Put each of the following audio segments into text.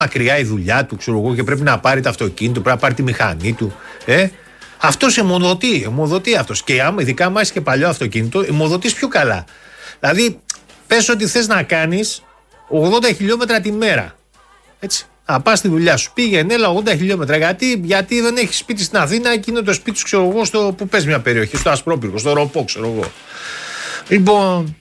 μακριά η δουλειά του, ξέρω εγώ, και πρέπει να πάρει το αυτοκίνητο, πρέπει να πάρει τη μηχανή του. Αυτός αιμοδοτεί αυτός. Και άμα ειδικά άμα έχει και παλιό αυτοκίνητο, αιμοδοτείς πιο καλά. Δηλαδή, πες ότι θες να κάνεις 80 χιλιόμετρα τη μέρα. Έτσι. Να πας στη δουλειά σου. Πήγαινε, έλα 80 χιλιόμετρα. Γιατί δεν έχει σπίτι στην Αθήνα, εκείνο το σπίτι σου, ξέρω εγώ, που πες μια περιοχή, στο Ασπρόπυργο, στο Ροπό, ξέρω εγώ. Λοιπόν,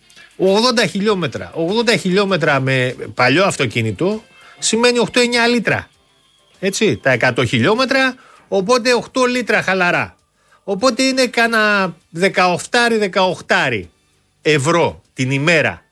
80 χιλιόμετρα με παλιό αυτοκίνητο σημαίνει 8-9 λίτρα. Έτσι, τα 100 χιλιόμετρα, οπότε 8 λίτρα χαλαρά. Οπότε είναι κάνα 18 ευρώ την ημέρα.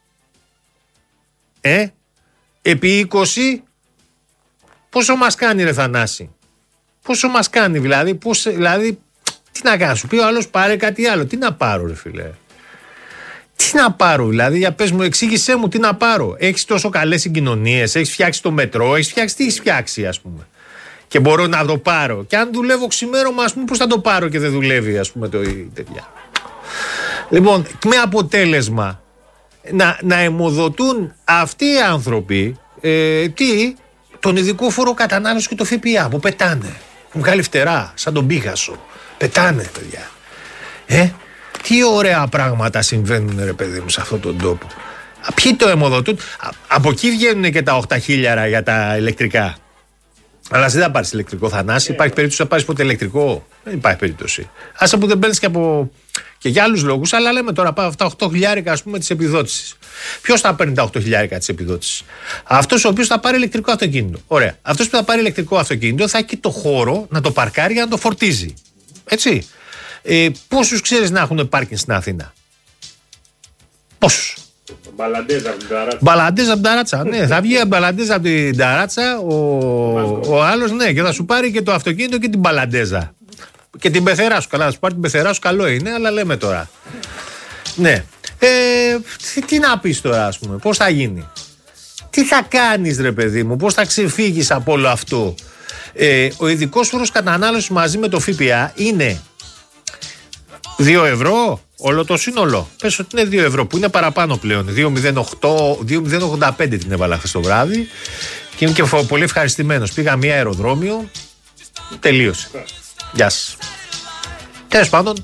Επί 20, πόσο μας κάνει ρε Θανάση? Πόσο μας κάνει δηλαδή, τι να κάνω, σου πει ο άλλος πάρε κάτι άλλο. Τι να πάρω ρε φίλε? Τι να πάρω δηλαδή, για πες μου, εξήγησέ μου τι να πάρω. Έχεις τόσο καλές συγκοινωνίες, έχεις φτιάξει το μετρό, τι έχεις φτιάξει ας πούμε. Και μπορώ να το πάρω. Και αν δουλεύω ξημέρωμα, ας πούμε, πώς θα το πάρω και δεν δουλεύει, ας πούμε, τέτοια. Λοιπόν, με αποτέλεσμα να αιμοδοτούν αυτοί οι άνθρωποι τον ειδικό φόρο κατανάλωση και το ΦΠΑ που πετάνε. Έχουν βγάλει φτερά, σαν τον Πίγασο. Πετάνε, παιδιά. Τι ωραία πράγματα συμβαίνουν, ρε παιδί μου, σε αυτόν τον τόπο. Ποιοι το αιμοδοτούν? Από εκεί βγαίνουν και τα 8.000 για τα ηλεκτρικά. Αλλά εσύ δεν θα πάρεις ηλεκτρικό, Θανάση. Υπάρχει περίπτωση να πάρεις ποτέ ηλεκτρικό? Δεν υπάρχει περίπτωση. Άσε που δεν παίρνεις και για άλλους λόγους, αλλά λέμε τώρα αυτά 8.000 ας πούμε της επιδότησης. Ποιος θα παίρνει τα 8.000 της επιδότησης? Αυτός ο οποίος θα πάρει ηλεκτρικό αυτοκίνητο. Ωραία. Αυτός που θα πάρει ηλεκτρικό αυτοκίνητο θα έχει και το χώρο να το παρκάρει για να το φορτίζει. Έτσι. Πόσους ξέρεις να έχουν πάρκινγκ στην Αθήνα? Πόσους? Μπαλαντέζα από την ταράτσα. Ναι, θα βγει μπαλαντέζα από την ταράτσα ο άλλος, ναι, και θα σου πάρει και το αυτοκίνητο και την μπαλαντέζα. Και την πεθερά σου. Καλά, θα σου πάρει την πεθερά σου, καλό είναι, αλλά λέμε τώρα. Ναι. Τι να πεις τώρα, ας πούμε, πώς θα γίνει? Τι θα κάνεις, ρε παιδί μου, πώς θα ξεφύγεις από όλο αυτό? Ο ειδικός φόρος κατανάλωσης μαζί με το ΦΠΑ είναι 2 ευρώ. Όλο το σύνολο. Πες ότι είναι 2 ευρώ που είναι παραπάνω πλέον. 2,85 την έβαλα χθες το βράδυ και είμαι και πολύ ευχαριστημένος. Πήγα μία αεροδρόμιο, τελείωσε. Γεια σας. Τέλος πάντων,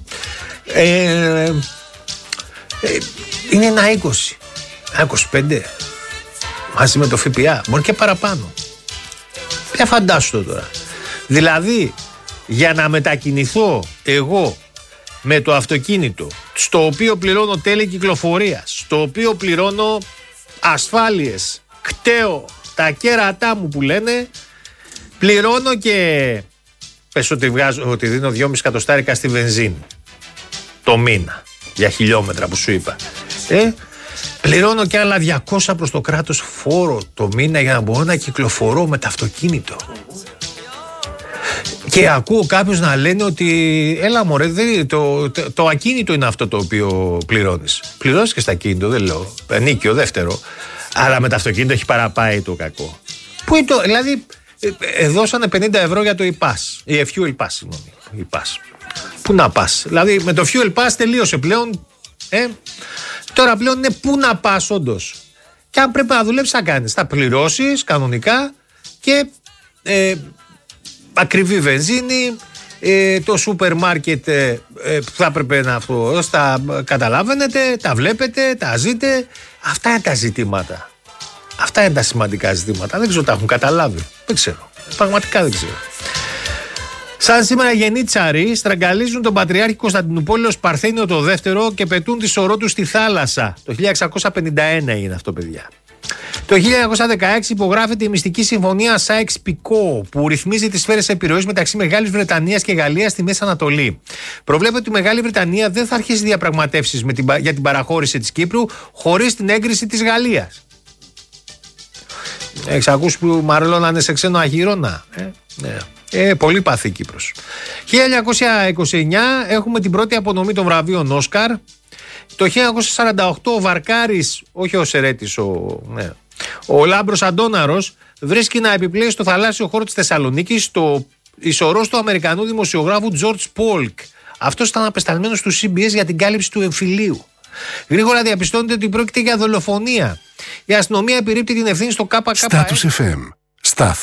είναι ένα 20, ένα 25 μαζί με το ΦΠΑ. Μπορεί και παραπάνω. Ποια φαντάσου τώρα. Δηλαδή, για να μετακινηθώ εγώ με το αυτοκίνητο, στο οποίο πληρώνω τέλη κυκλοφορίας, στο οποίο πληρώνω ασφάλειες, κταίω τα κέρατά μου που λένε, πληρώνω και πες ότι δίνω 2,5 εκατοστάρικα στη βενζίνη το μήνα για χιλιόμετρα που σου είπα. Πληρώνω και άλλα 200 προς το κράτος φόρο το μήνα για να μπορώ να κυκλοφορώ με το αυτοκίνητο. Και ακούω κάποιους να λένε ότι έλα μωρέ, το ακίνητο είναι αυτό το οποίο πληρώνεις. Πληρώνεις και στα ακίνητο, δεν λέω. Νίκιο, δεύτερο. Αλλά με το αυτοκίνητο έχει παραπάει το κακό. Πού είναι δηλαδή, δώσανε 50 ευρώ για το e-pass. Fuel pass, συγγνώμη. E-pass. Πού να πας? Δηλαδή με το fuel pass τελείωσε πλέον. Τώρα πλέον είναι πού να πας όντως. Και αν πρέπει να δουλέψεις, θα κάνεις. Θα πληρώσεις κανονικά και ακριβή βενζίνη, το σούπερ μάρκετ θα έπρεπε να αυτό, τα καταλαβαίνετε, τα βλέπετε, τα ζείτε. Αυτά είναι τα ζητήματα. Αυτά είναι τα σημαντικά ζητήματα. Δεν ξέρω, τα έχουν καταλάβει. Δεν ξέρω. Πραγματικά δεν ξέρω. Σαν σήμερα γεννήτσαροι στραγγαλίζουν τον Πατριάρχη Κωνσταντινούπολη ως Παρθένιο το δεύτερο και πετούν τη σωρό του στη θάλασσα. Το 1651 είναι αυτό, παιδιά. Το 1916 υπογράφεται η μυστική συμφωνία Σάιξ-Πικό που ρυθμίζει τις σφαίρες επιρροής μεταξύ Μεγάλης Βρετανίας και Γαλλίας στη Μέση Ανατολή. Προβλέπεται ότι η Μεγάλη Βρετανία δεν θα αρχίσει διαπραγματεύσεις για την παραχώρηση της Κύπρου χωρίς την έγκριση της Γαλλίας. Έχεις ακούσει που μαρλώνανε σε ξένο αγύρωνα? Ναι. Πολύ παθή Κύπρος. 1929 έχουμε την πρώτη απονομή των βραβείων Όσκαρ. Το 1948 ο Βαρκάρης, όχι ο Σερέτης, ο Λάμπρος Αντώναρος βρίσκει να επιπλέει στο θαλάσσιο χώρο της Θεσσαλονίκης το ισορρός του Αμερικανού δημοσιογράφου George Polk. Αυτός ήταν απεσταλμένος του CBS για την κάλυψη του εμφυλίου. Γρήγορα διαπιστώνεται ότι πρόκειται για δολοφονία. Η αστυνομία επιρρύπτει την ευθύνη στο ΚΚΕ. Status FM. Σταθ.